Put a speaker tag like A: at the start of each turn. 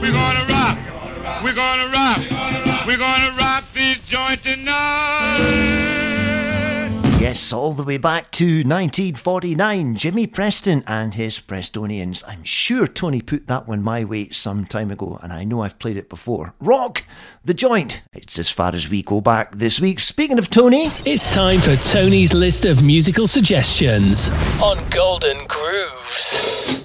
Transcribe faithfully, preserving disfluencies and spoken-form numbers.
A: We're gonna rock. We're gonna rock. We're gonna rock this joint tonight.
B: Yes, all the way back to nineteen forty-nine, Jimmy Preston and his Prestonians. I'm sure Tony put that one my way some time ago, and I know I've played it before. Rock the Joint. It's as far as we go back this week. Speaking of Tony,
C: it's time for Tony's list of musical suggestions on Golden Grooves.